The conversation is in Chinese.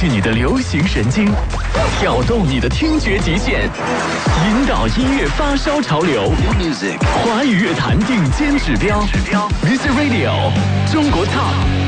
去你的流行神经，挑动你的听觉极限，引导音乐发烧潮流。华语乐坛顶尖指标，Music Radio 中国 Top。